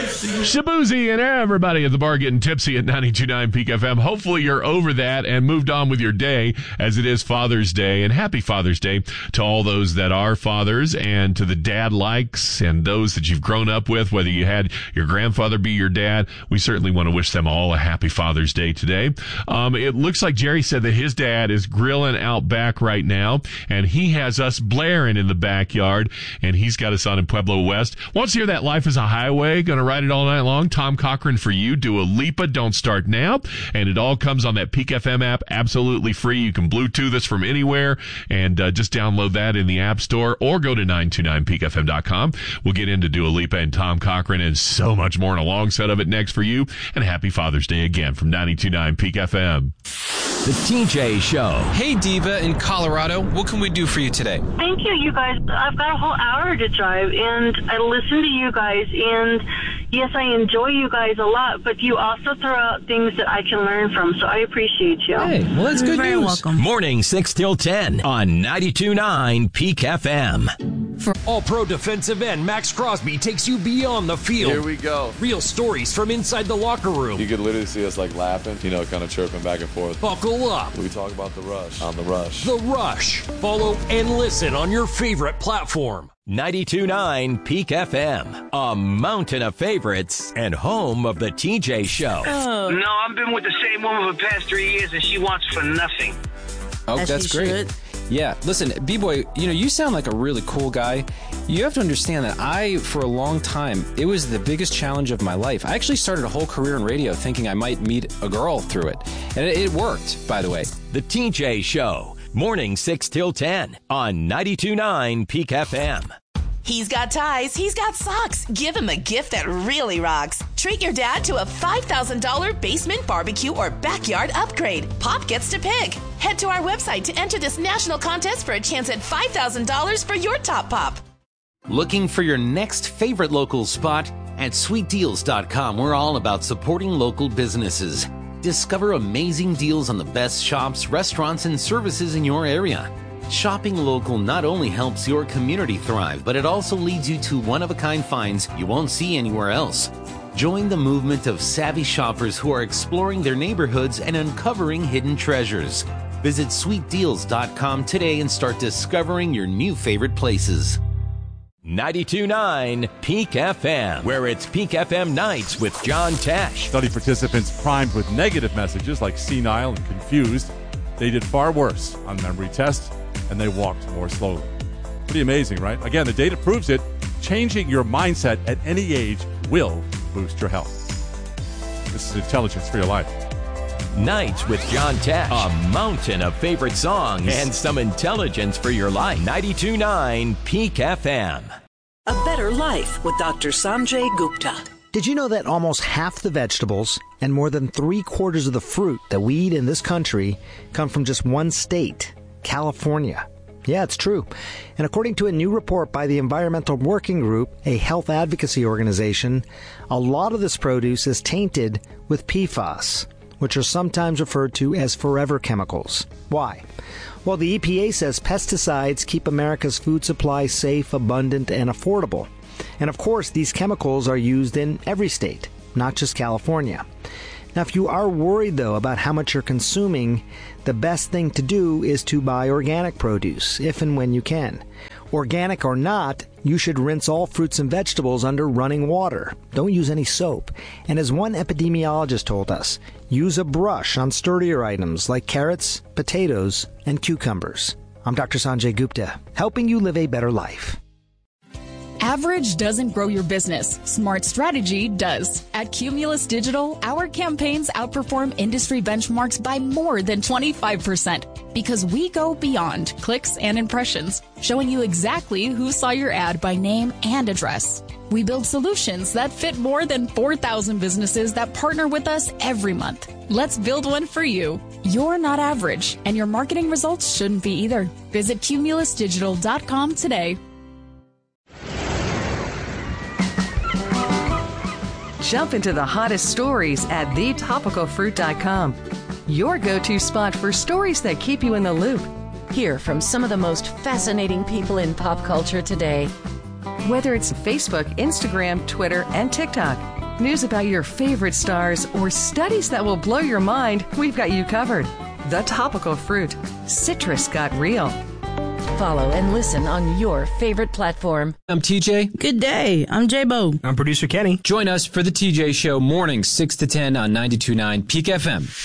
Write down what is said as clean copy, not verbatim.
Shabuzi and everybody at the bar getting tipsy at 92.9 Peak FM. Hopefully you're over that and moved on with your day, as it is Father's Day. And happy Father's Day to all those that are fathers, and to the dad likes and those that you've grown up with, whether you had your grandfather be your dad. We certainly want to wish them all a happy Father's Day today. It looks like Jerry said that his dad is grilling out back right now, and he has us blaring in the backyard, and he's got us on in Pueblo West. Wants to hear that Life is a Highway. Going to ride it all night long. Tom Cochran for you. Dua Lipa, Don't Start Now. And it all comes on that Peak FM app, absolutely free. You can Bluetooth us from anywhere, and just download that in the App Store, or go to 929peakfm.com. We'll get into Dua Lipa and Tom Cochran and so much more in a long set of it next for you. And happy Father's Day again from 92.9 Peak FM. The TJ Show. Hey, Diva in Colorado. What can we do for you today? Thank you, you guys. I've got a whole hour to drive, and I listen to you guys, and yes, I enjoy you guys a lot, but you also throw out things that I can learn from, so I appreciate you. Hey, well, that's good news. You're very welcome. Morning 6 till 10 on 92.9 Peak FM. For All-Pro defensive end, Max Crosby takes you beyond the field. Here we go. Real stories from inside the locker room. You could literally see us like laughing, kind of chirping back and forth. Buckle up. We talk about The Rush on The Rush. The Rush. Follow and listen on your favorite platform. 92.9 Peak FM, a mountain of favorites and home of the TJ Show. No, I've been with the same woman for the past 3 years, and she wants for nothing. Oh, that's great. Should. Yeah, listen, B-Boy, you sound like a really cool guy. You have to understand that for a long time, it was the biggest challenge of my life. I actually started a whole career in radio thinking I might meet a girl through it. And it worked, by the way. The TJ Show, morning 6 till 10 on 92.9 Peak FM. He's got ties, he's got socks. Give him a gift that really rocks. Treat your dad to a $5,000 basement barbecue or backyard upgrade. Pop gets to pick. Head to our website to enter this national contest for a chance at $5,000 for your top pop. Looking for your next favorite local spot? At sweetdeals.com, we're all about supporting local businesses. Discover amazing deals on the best shops, restaurants, and services in your area. Shopping local not only helps your community thrive, but it also leads you to one-of-a-kind finds you won't see anywhere else. Join the movement of savvy shoppers who are exploring their neighborhoods and uncovering hidden treasures. Visit sweetdeals.com today and start discovering your new favorite places. 92.9 Peak FM, where it's Peak FM Nights with John Tesh. Study participants primed with negative messages like senile and confused. They did far worse on memory tests, and they walked more slowly. Pretty amazing, right? Again, the data proves it. Changing your mindset at any age will boost your health. This is Intelligence for Your Life. Nights with John Tesh. A mountain of favorite songs and some intelligence for your life. 92.9 Peak FM. A Better Life with Dr. Sanjay Gupta. Did you know that almost half the vegetables and more than 3/4 of the fruit that we eat in this country come from just one state, California? Yeah, it's true. And according to a new report by the Environmental Working Group, a health advocacy organization, a lot of this produce is tainted with PFAS, which are sometimes referred to as forever chemicals. Why? Well, the EPA says pesticides keep America's food supply safe, abundant, and affordable. And of course, these chemicals are used in every state, not just California. Now, if you are worried, though, about how much you're consuming, the best thing to do is to buy organic produce, if and when you can. Organic or not, you should rinse all fruits and vegetables under running water. Don't use any soap. And as one epidemiologist told us, use a brush on sturdier items like carrots, potatoes, and cucumbers. I'm Dr. Sanjay Gupta, helping you live a better life. Average doesn't grow your business. Smart strategy does. At Cumulus Digital, our campaigns outperform industry benchmarks by more than 25% because we go beyond clicks and impressions, showing you exactly who saw your ad by name and address. We build solutions that fit more than 4,000 businesses that partner with us every month. Let's build one for you. You're not average, and your marketing results shouldn't be either. Visit cumulusdigital.com today. Jump into the hottest stories at thetopicalfruit.com. Your go-to spot for stories that keep you in the loop. Hear from some of the most fascinating people in pop culture today. Whether it's Facebook, Instagram, Twitter, and TikTok, news about your favorite stars, or studies that will blow your mind, we've got you covered. The Topical Fruit. Citrus got real. Follow and listen on your favorite platform. I'm TJ. Good day. I'm J-Bo. I'm producer Kenny. Join us for the TJ Show mornings 6 to 10 on 92.9 Peak FM.